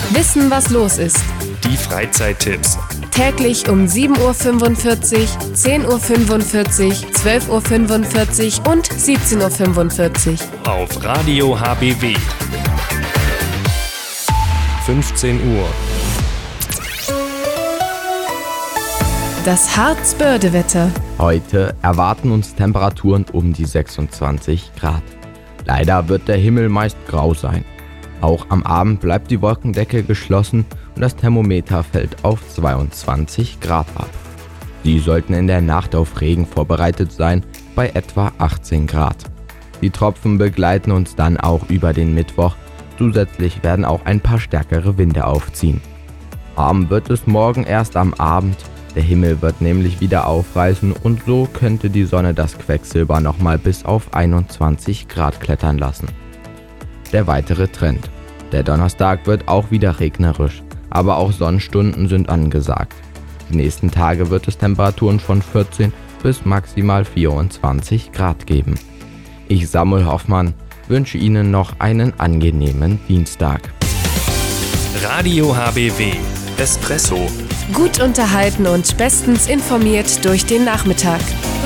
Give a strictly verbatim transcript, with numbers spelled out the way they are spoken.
Wissen, was los ist. Die Freizeittipps. Täglich um sieben Uhr fünfundvierzig, zehn Uhr fünfundvierzig, zwölf Uhr fünfundvierzig und siebzehn Uhr fünfundvierzig. Auf Radio H B W. fünfzehn Uhr. Das Harz-Börde-Wetter. Heute erwarten uns Temperaturen um die sechsundzwanzig Grad. Leider wird der Himmel meist grau sein. Auch am Abend bleibt die Wolkendecke geschlossen und das Thermometer fällt auf zweiundzwanzig Grad ab. Sie sollten in der Nacht auf Regen vorbereitet sein, bei etwa achtzehn Grad. Die Tropfen begleiten uns dann auch über den Mittwoch. Zusätzlich werden auch ein paar stärkere Winde aufziehen. Warm wird es morgen erst am Abend. Der Himmel wird nämlich wieder aufreißen und so könnte die Sonne das Quecksilber nochmal bis auf einundzwanzig Grad klettern lassen. Der weitere Trend. Der Donnerstag wird auch wieder regnerisch, aber auch Sonnenstunden sind angesagt. Die nächsten Tage wird es Temperaturen von vierzehn bis maximal vierundzwanzig Grad geben. Ich, Samuel Hoffmann, wünsche Ihnen noch einen angenehmen Dienstag. Radio H B W. Espresso. Gut unterhalten und bestens informiert durch den Nachmittag.